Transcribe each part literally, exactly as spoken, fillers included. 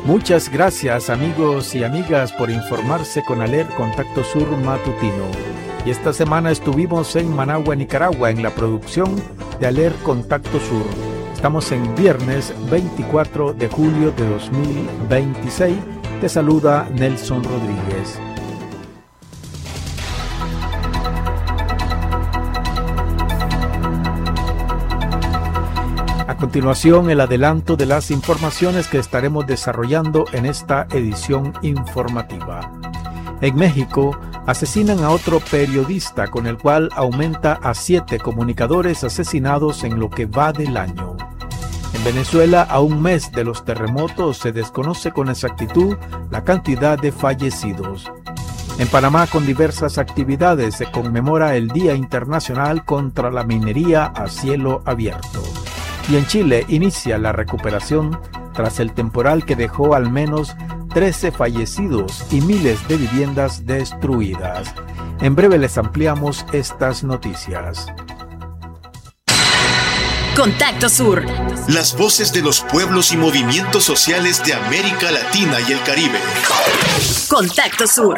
Muchas gracias amigos y amigas por informarse con Aler Contacto Sur Matutino. Y esta semana estuvimos en Managua, Nicaragua, en la producción de Aler Contacto Sur. Estamos en viernes veinticuatro de julio de dos mil veintiséis. Te saluda Nelson Rodríguez. A continuación, el adelanto de las informaciones que estaremos desarrollando en esta edición informativa. En México, asesinan a otro periodista, con el cual aumenta a siete comunicadores asesinados en lo que va del año. En Venezuela, a un mes de los terremotos, se desconoce con exactitud la cantidad de fallecidos. En Panamá, con diversas actividades, se conmemora el Día Internacional contra la Minería a Cielo Abierto. Y en Chile inicia la recuperación tras el temporal que dejó al menos trece fallecidos y miles de viviendas destruidas. En breve les ampliamos estas noticias. Contacto Sur. Las voces de los pueblos y movimientos sociales de América Latina y el Caribe. Contacto Sur.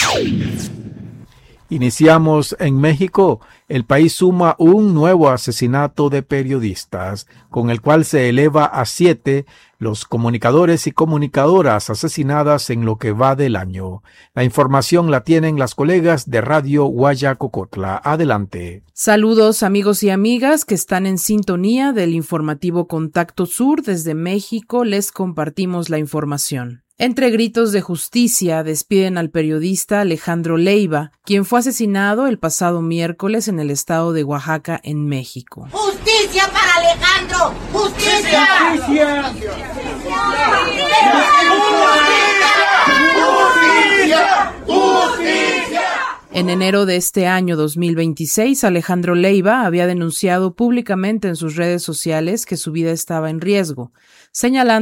Iniciamos en México. El país suma un nuevo asesinato de periodistas, con el cual se eleva a siete los comunicadores y comunicadoras asesinadas en lo que va del año. La información la tienen las colegas de Radio Guayacocotla. Adelante. Saludos amigos y amigas que están en sintonía del informativo Contacto Sur. Desde México les compartimos la información. Entre gritos de justicia, despiden al periodista Alejandro Leiva, quien fue asesinado el pasado miércoles en el estado de Oaxaca, en México. ¡Justicia para Alejandro! ¡Justicia! ¡Justicia! ¡Justicia! ¡Justicia! En enero de este año dos mil veintiséis, Alejandro Leiva había denunciado públicamente en sus redes sociales que su vida estaba en riesgo, señalando